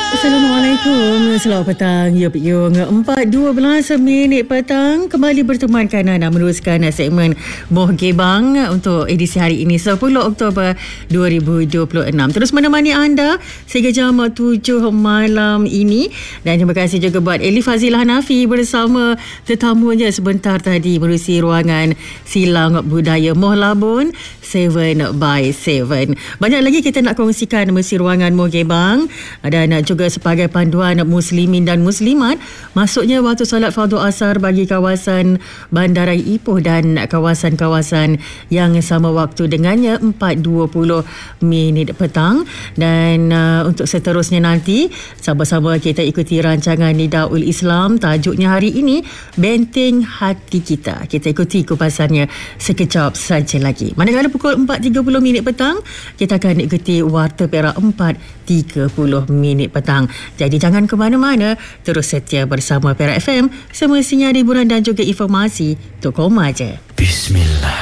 Assalamualaikum. Selamat petang. Yup yung 4.12 minit petang. Kembali bertemankan anda meneruskan segmen Moh Gebang untuk edisi hari ini 10 Oktober 2026. Terus menemani anda sehingga jam 7 malam ini. Dan terima kasih juga buat Elif Fazilah Hanafi bersama tetamunya sebentar tadi menerusi ruangan Silang Budaya Moh Labun 7 by 7. Banyak lagi kita nak kongsikan menerusi ruangan Moh Gebang dan juga sebagai panduan muslimin dan muslimat masuknya waktu solat fardu asar bagi kawasan Bandaraya Ipoh dan kawasan-kawasan yang sama waktu dengannya 4.20 minit petang. Dan untuk seterusnya nanti sama-sama kita ikuti rancangan Nidaul Islam. Tajuknya hari ini Benteng Hati Kita. Kita ikuti kupasannya sekejap saja lagi. Manakala pukul 4.30 minit petang kita akan ikuti Warta Perak 4.30 minit petang. Jadi jangan ke mana-mana, terus setia bersama Perak FM, semestinya hiburan dan juga informasi. Tok Koma je. Bismillah.